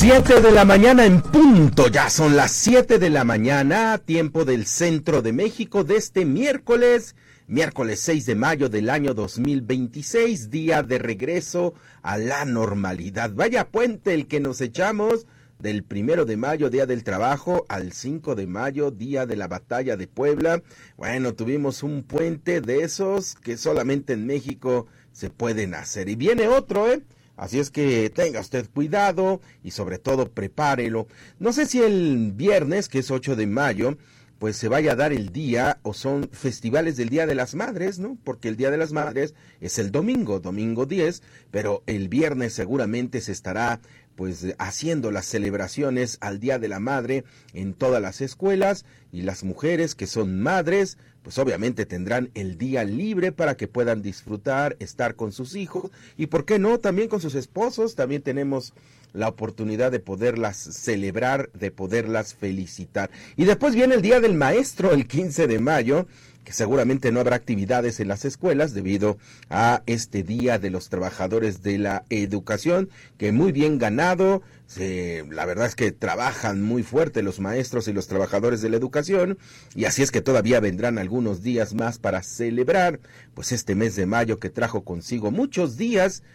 7 de la mañana en punto, ya son las 7 de la mañana, tiempo del centro de México de este miércoles 6 de mayo del año 2026, día de regreso a la normalidad. Vaya puente el que nos echamos del 1 de mayo, día del trabajo, al 5 de mayo, día de la batalla de Puebla. Bueno, tuvimos un puente de esos que solamente en México se pueden hacer. Y viene otro, Así es que tenga usted cuidado y sobre todo prepárelo. No sé si el viernes, que es 8 de mayo, pues se vaya a dar el día o son festivales del Día de las Madres, ¿no? Porque el Día de las Madres es el domingo 10, pero el viernes seguramente se estará pues haciendo las celebraciones al Día de la Madre en todas las escuelas, y las mujeres que son madres pues obviamente tendrán el día libre para que puedan disfrutar, estar con sus hijos y por qué no, también con sus esposos. También tenemos la oportunidad de poderlas celebrar, de poderlas felicitar. Y después viene el Día del Maestro, el 15 de mayo, que seguramente no habrá actividades en las escuelas debido a este Día de los Trabajadores de la Educación, que muy bien ganado. La verdad es que trabajan muy fuerte los maestros y los trabajadores de la educación, y así es que todavía vendrán algunos días más para celebrar pues este mes de mayo, que trajo consigo muchos días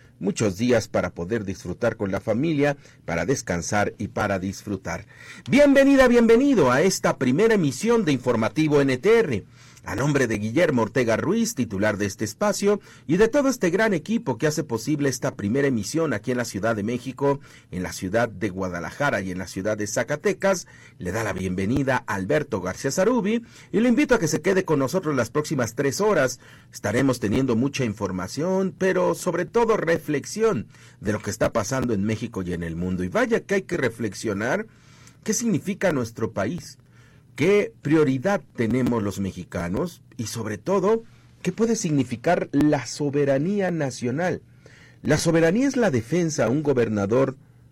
para poder disfrutar con la familia, para descansar y para disfrutar. Bienvenida, bienvenido a esta primera emisión de Informativo NTR. A nombre de Guillermo Ortega Ruiz, titular de este espacio, y de todo este gran equipo que hace posible esta primera emisión aquí en la Ciudad de México, en la ciudad de Guadalajara y en la ciudad de Zacatecas, le da la bienvenida a Alberto García Zarubi y lo invito a que se quede con nosotros las próximas 3 horas. Estaremos teniendo mucha información, pero sobre todo reflexión de lo que está pasando en México y en el mundo. Y vaya que hay que reflexionar qué significa nuestro país. ¿Qué prioridad tenemos los mexicanos? Y sobre todo, ¿qué puede significar la soberanía nacional? La soberanía es la defensa a un gobernador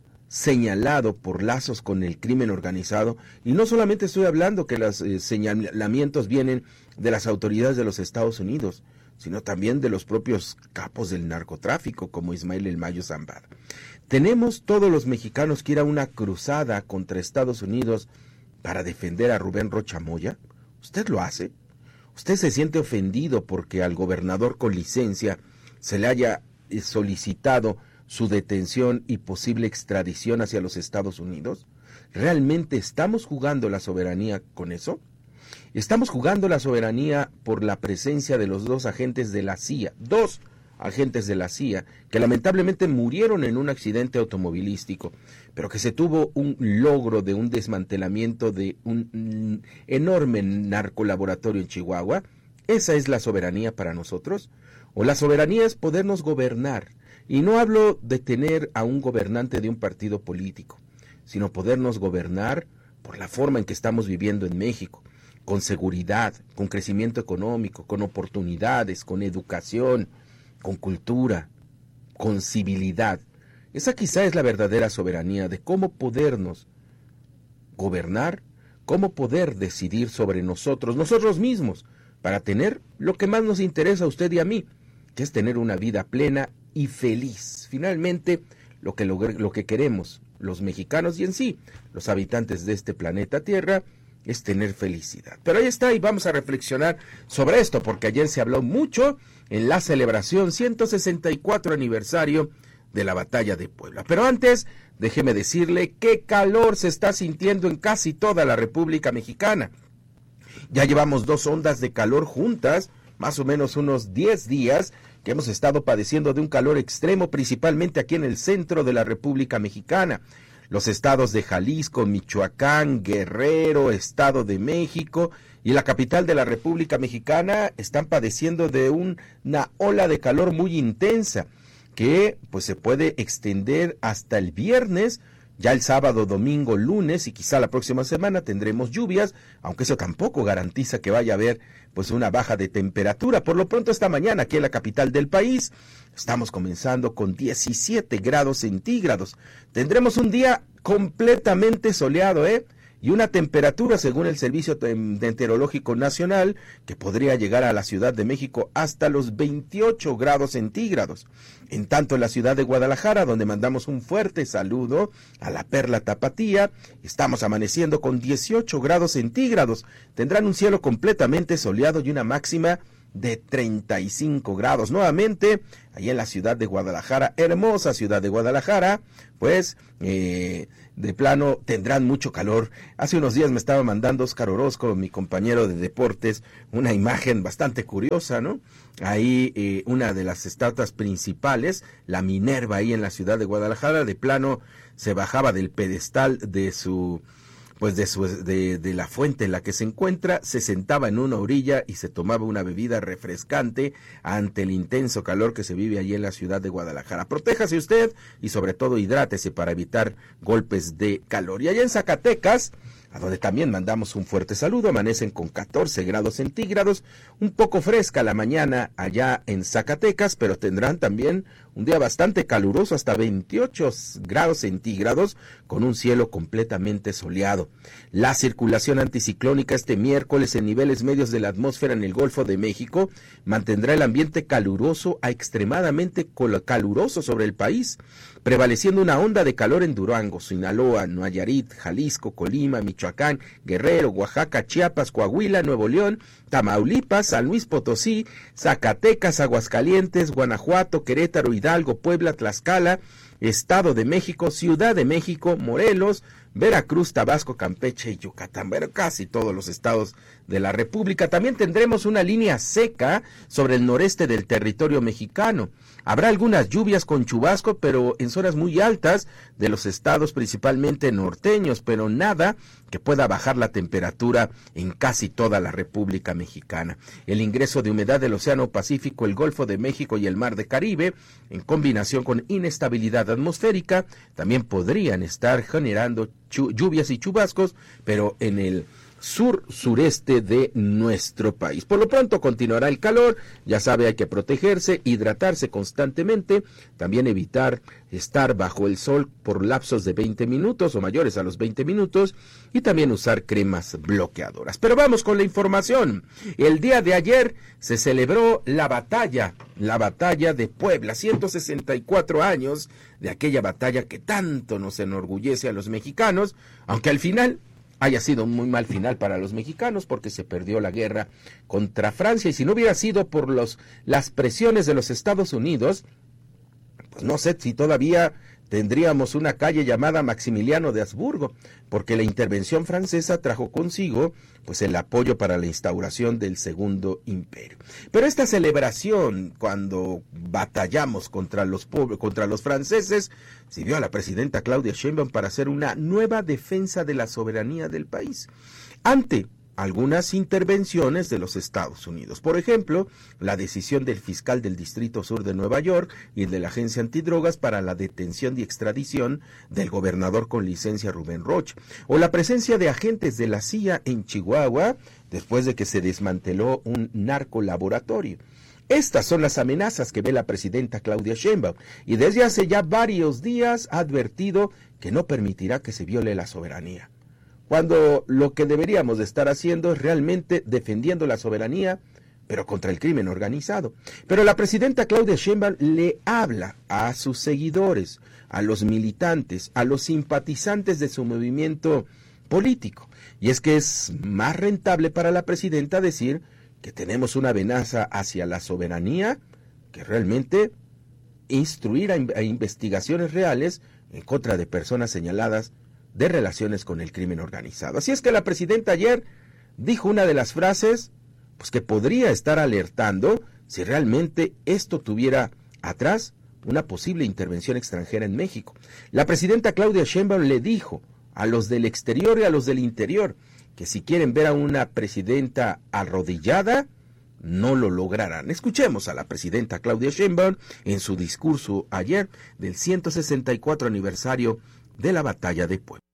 señalado por lazos con el crimen organizado. Y no solamente estoy hablando que los señalamientos vienen de las autoridades de los Estados Unidos, sino también de los propios capos del narcotráfico, como Ismael El Mayo Zambada. Tenemos todos los mexicanos que ir a una cruzada contra Estados Unidos para defender a Rubén Rocha Moya. ¿Usted lo hace? ¿Usted se siente ofendido porque al gobernador con licencia se le haya solicitado su detención y posible extradición hacia los Estados Unidos? ¿Realmente estamos jugando la soberanía con eso? Estamos jugando la soberanía por la presencia de los 2 agentes de la CIA, 2 agentes de la CIA, que lamentablemente murieron en un accidente automovilístico, pero que se tuvo un logro de un desmantelamiento de un enorme narcolaboratorio en Chihuahua. ¿Esa es la soberanía para nosotros? ¿O la soberanía es podernos gobernar? Y no hablo de tener a un gobernante de un partido político, sino podernos gobernar por la forma en que estamos viviendo en México, con seguridad, con crecimiento económico, con oportunidades, con educación, con cultura, con civilidad. Esa quizá es la verdadera soberanía, de cómo podernos gobernar, cómo poder decidir sobre nosotros mismos, para tener lo que más nos interesa a usted y a mí, que es tener una vida plena y feliz. Finalmente, lo que queremos los mexicanos y en sí, los habitantes de este planeta Tierra, es tener felicidad. Pero ahí está, y vamos a reflexionar sobre esto, porque ayer se habló mucho en la celebración 164 aniversario de la batalla de Puebla. Pero antes, déjeme decirle qué calor se está sintiendo en casi toda la República Mexicana. Ya llevamos 2 ondas de calor juntas, más o menos unos 10 días, que hemos estado padeciendo de un calor extremo, principalmente aquí en el centro de la República Mexicana. Los estados de Jalisco, Michoacán, Guerrero, Estado de México y la capital de la República Mexicana están padeciendo de una ola de calor muy intensa que pues se puede extender hasta el viernes. Ya el sábado, domingo, lunes y quizá la próxima semana tendremos lluvias, aunque eso tampoco garantiza que vaya a haber pues una baja de temperatura. Por lo pronto esta mañana aquí en la capital del país estamos comenzando con 17 grados centígrados. Tendremos un día completamente soleado, y una temperatura, según el Servicio Meteorológico Nacional, que podría llegar a la Ciudad de México hasta los 28 grados centígrados. En tanto, en la ciudad de Guadalajara, donde mandamos un fuerte saludo a la Perla Tapatía, estamos amaneciendo con 18 grados centígrados. Tendrán un cielo completamente soleado y una máxima de 35 grados. Nuevamente, ahí en la ciudad de Guadalajara, hermosa ciudad de Guadalajara, pues de plano tendrán mucho calor. Hace unos días me estaba mandando Oscar Orozco, mi compañero de deportes, una imagen bastante curiosa, ¿no? Ahí una de las estatuas principales, la Minerva, ahí en la ciudad de Guadalajara, de plano se bajaba del pedestal de la fuente en la que se encuentra, se sentaba en una orilla y se tomaba una bebida refrescante ante el intenso calor que se vive allí en la ciudad de Guadalajara. Protéjase usted y sobre todo hidrátese para evitar golpes de calor. Y allá en Zacatecas, a donde también mandamos un fuerte saludo, amanecen con 14 grados centígrados, un poco fresca la mañana allá en Zacatecas, pero tendrán también un día bastante caluroso, hasta 28 grados centígrados, con un cielo completamente soleado. La circulación anticiclónica este miércoles en niveles medios de la atmósfera en el Golfo de México mantendrá el ambiente caluroso a extremadamente caluroso sobre el país, prevaleciendo una onda de calor en Durango, Sinaloa, Nayarit, Jalisco, Colima, Michoacán, Guerrero, Oaxaca, Chiapas, Coahuila, Nuevo León, Tamaulipas, San Luis Potosí, Zacatecas, Aguascalientes, Guanajuato, Querétaro, Hidalgo, Puebla, Tlaxcala, Estado de México, Ciudad de México, Morelos, Veracruz, Tabasco, Campeche y Yucatán. Bueno, casi todos los estados de la República. También tendremos una línea seca sobre el noreste del territorio mexicano. Habrá algunas lluvias con chubasco, pero en zonas muy altas de los estados, principalmente norteños, pero nada que pueda bajar la temperatura en casi toda la República Mexicana. El ingreso de humedad del Océano Pacífico, el Golfo de México y el Mar de Caribe, en combinación con inestabilidad atmosférica, también podrían estar generando lluvias y chubascos, pero en el sureste de nuestro país. Por lo pronto continuará el calor, ya sabe, hay que protegerse, hidratarse constantemente, también evitar estar bajo el sol por lapsos de 20 minutos o mayores a los 20 minutos y también usar cremas bloqueadoras. Pero vamos con la información. El día de ayer se celebró la batalla de Puebla, 164 años de aquella batalla que tanto nos enorgullece a los mexicanos, aunque al final haya sido un muy mal final para los mexicanos porque se perdió la guerra contra Francia, y si no hubiera sido por las presiones de los Estados Unidos, pues no sé si todavía tendríamos una calle llamada Maximiliano de Habsburgo, porque la intervención francesa trajo consigo pues el apoyo para la instauración del Segundo Imperio. Pero esta celebración, cuando batallamos contra los franceses, sirvió a la presidenta Claudia Sheinbaum para hacer una nueva defensa de la soberanía del país ante algunas intervenciones de los Estados Unidos. Por ejemplo, la decisión del fiscal del Distrito Sur de Nueva York y de la Agencia Antidrogas para la detención y extradición del gobernador con licencia Rubén Rocha, o la presencia de agentes de la CIA en Chihuahua después de que se desmanteló un narcolaboratorio. Estas son las amenazas que ve la presidenta Claudia Sheinbaum, y desde hace ya varios días ha advertido que no permitirá que se viole la soberanía, cuando lo que deberíamos de estar haciendo es realmente defendiendo la soberanía, pero contra el crimen organizado. Pero la presidenta Claudia Sheinbaum le habla a sus seguidores, a los militantes, a los simpatizantes de su movimiento político, y es que es más rentable para la presidenta decir que tenemos una amenaza hacia la soberanía que realmente instruir a investigaciones reales en contra de personas señaladas de relaciones con el crimen organizado. Así es que la presidenta ayer dijo una de las frases pues que podría estar alertando si realmente esto tuviera atrás una posible intervención extranjera en México. La presidenta Claudia Sheinbaum le dijo a los del exterior y a los del interior que si quieren ver a una presidenta arrodillada, no lo lograrán. Escuchemos a la presidenta Claudia Sheinbaum en su discurso ayer del 164 aniversario de la batalla de Puebla.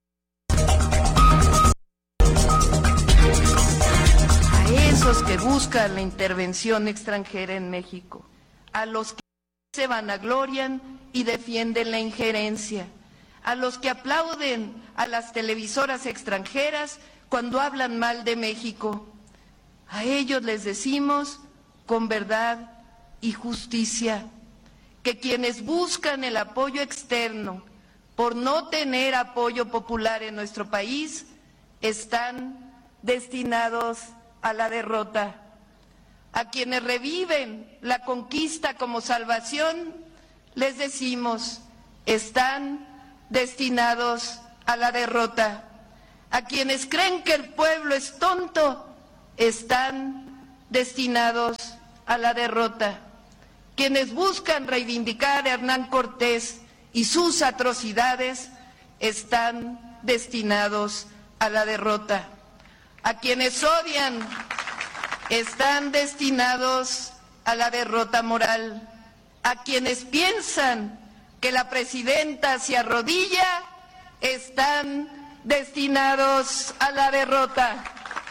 A esos que buscan la intervención extranjera en México, a los que se vanaglorian y defienden la injerencia, a los que aplauden a las televisoras extranjeras cuando hablan mal de México. A ellos les decimos con verdad y justicia que quienes buscan el apoyo externo por no tener apoyo popular en nuestro país están destinados a la derrota. A quienes reviven la conquista como salvación, les decimos, están destinados a la derrota. A quienes creen que el pueblo es tonto, están destinados a la derrota. Quienes buscan reivindicar a Hernán Cortés y sus atrocidades, están destinados a la derrota. A quienes odian, están destinados a la derrota moral. A quienes piensan que la presidenta se arrodilla, están destinados a la derrota.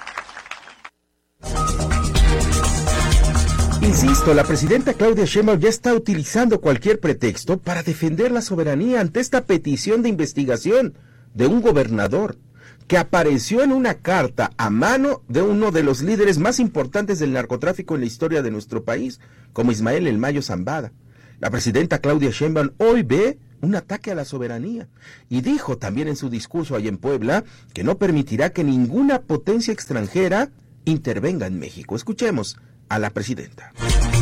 Insisto, la presidenta Claudia Sheinbaum ya está utilizando cualquier pretexto para defender la soberanía ante esta petición de investigación de un gobernador que apareció en una carta a mano de uno de los líderes más importantes del narcotráfico en la historia de nuestro país, como Ismael El Mayo Zambada. La presidenta Claudia Sheinbaum hoy ve un ataque a la soberanía y dijo también en su discurso ahí en Puebla que no permitirá que ninguna potencia extranjera intervenga en México. Escuchemos a la presidenta.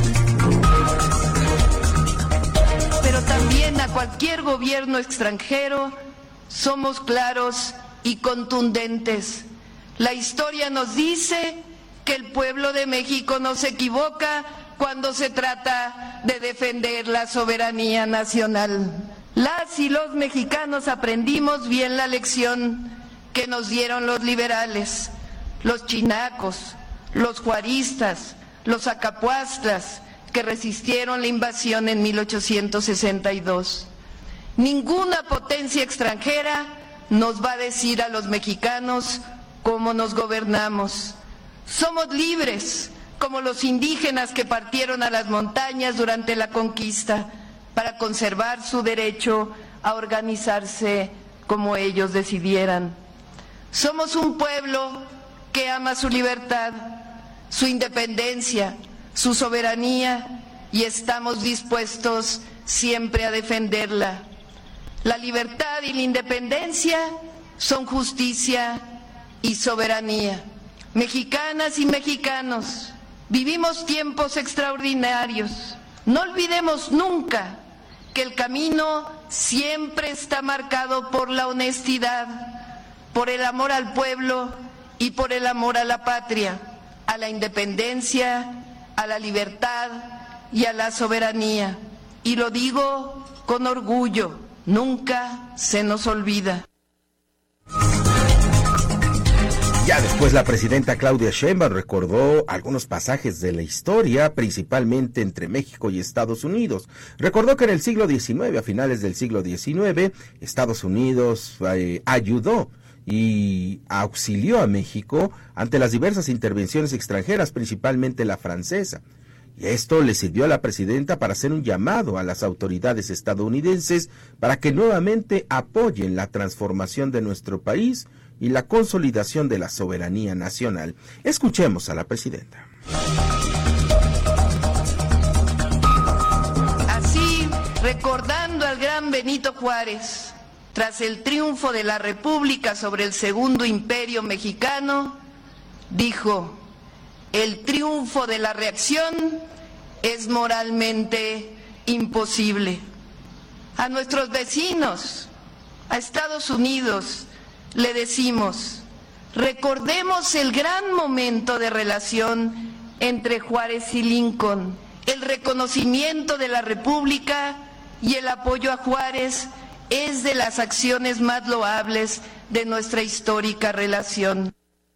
Pero también a cualquier gobierno extranjero somos claros y contundentes. La historia nos dice que el pueblo de México no se equivoca cuando se trata de defender la soberanía nacional. Las y los mexicanos aprendimos bien la lección que nos dieron los liberales, los chinacos, los juaristas, los acapuastlas que resistieron la invasión en 1862. Ninguna potencia extranjera nos va a decir a los mexicanos cómo nos gobernamos. Somos libres, como los indígenas que partieron a las montañas durante la conquista para conservar su derecho a organizarse como ellos decidieran. Somos un pueblo que ama su libertad, su independencia, su soberanía y estamos dispuestos siempre a defenderla. La libertad y la independencia son justicia y soberanía. Mexicanas y mexicanos, vivimos tiempos extraordinarios. No olvidemos nunca que el camino siempre está marcado por la honestidad, por el amor al pueblo y por el amor a la patria, a la independencia, a la libertad y a la soberanía. Y lo digo con orgullo, nunca se nos olvida. Ya después la presidenta Claudia Sheinbaum recordó algunos pasajes de la historia, principalmente entre México y Estados Unidos. Recordó que en el siglo XIX, a finales del siglo XIX, Estados Unidos ayudó y auxilió a México ante las diversas intervenciones extranjeras, principalmente la francesa. Y esto le sirvió a la presidenta para hacer un llamado a las autoridades estadounidenses para que nuevamente apoyen la transformación de nuestro país y la consolidación de la soberanía nacional. Escuchemos a la presidenta. Así, recordando al gran Benito Juárez, tras el triunfo de la República sobre el Segundo Imperio Mexicano, dijo: el triunfo de la reacción es moralmente imposible. A nuestros vecinos, a Estados Unidos, le decimos, recordemos el gran momento de relación entre Juárez y Lincoln, el reconocimiento de la República y el apoyo a Juárez es de las acciones más loables de nuestra histórica relación.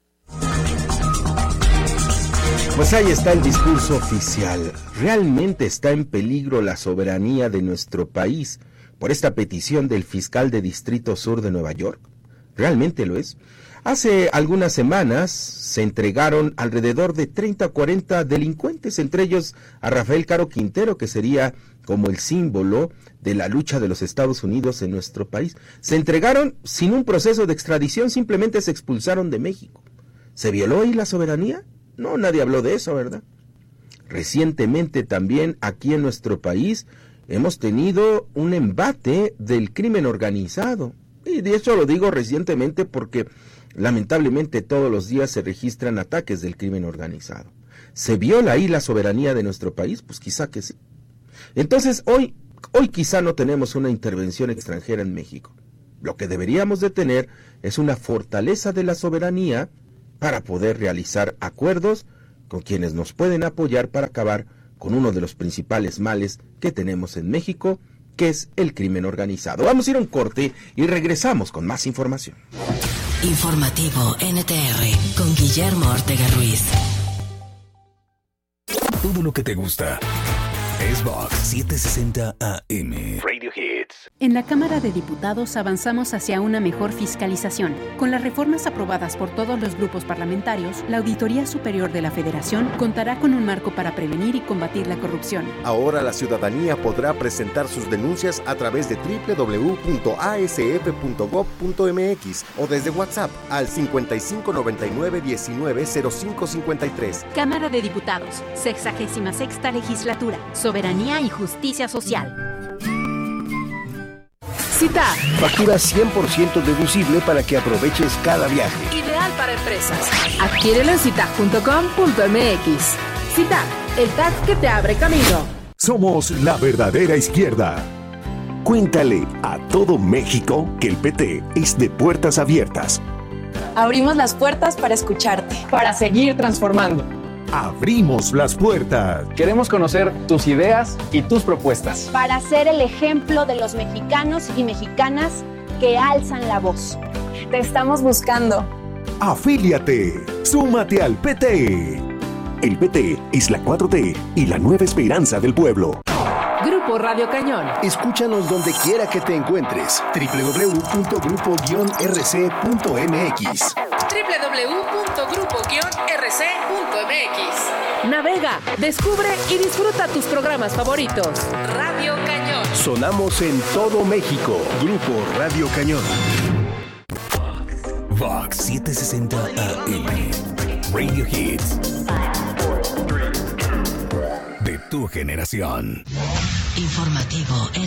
Pues ahí está el discurso oficial. ¿Realmente está en peligro la soberanía de nuestro país por esta petición del fiscal de Distrito Sur de Nueva York? Realmente lo es. Hace algunas semanas se entregaron alrededor de 30 o 40 delincuentes, entre ellos a Rafael Caro Quintero, que sería como el símbolo de la lucha de los Estados Unidos en nuestro país. Se entregaron sin un proceso de extradición, simplemente se expulsaron de México. ¿Se violó ahí la soberanía? No, nadie habló de eso, ¿verdad? Recientemente también aquí en nuestro país hemos tenido un embate del crimen organizado. Y de hecho lo digo recientemente porque lamentablemente todos los días se registran ataques del crimen organizado. ¿Se viola ahí la soberanía de nuestro país? Pues quizá que sí. Entonces hoy quizá no tenemos una intervención extranjera en México. Lo que deberíamos de tener es una fortaleza de la soberanía para poder realizar acuerdos con quienes nos pueden apoyar para acabar con uno de los principales males que tenemos en México, que es el crimen organizado. Vamos a ir a un corte y regresamos con más información. Informativo NTR con Guillermo Ortega Ruiz. Todo lo que te gusta. Es Vox 760 AM. Radio Hits. En la Cámara de Diputados avanzamos hacia una mejor fiscalización. Con las reformas aprobadas por todos los grupos parlamentarios, la Auditoría Superior de la Federación contará con un marco para prevenir y combatir la corrupción. Ahora la ciudadanía podrá presentar sus denuncias a través de www.asf.gov.mx o desde WhatsApp al 5599-190553. Cámara de Diputados, 66ª Legislatura. Soberanía y justicia social. CITAD. Factura 100% deducible para que aproveches cada viaje. Ideal para empresas. Adquiérelo en citag.com.mx. CITAD, el tag que te abre camino. Somos la verdadera izquierda. Cuéntale a todo México que el PT es de puertas abiertas. Abrimos las puertas para escucharte. Para seguir transformando. Abrimos las puertas. Queremos conocer tus ideas y tus propuestas. Para ser el ejemplo de los mexicanos y mexicanas que alzan la voz. Te estamos buscando. Afíliate. Súmate al PT. El PT es la 4T y la nueva esperanza del pueblo. Grupo Radio Cañón. Escúchanos donde quiera que te encuentres. www.grupo-rc.mx. www.grupo-rc.mx. Navega, descubre y disfruta tus programas favoritos. Radio Cañón. Sonamos en todo México. Grupo Radio Cañón. Vox 760 AM. Radio Hits. De tu generación. Informativo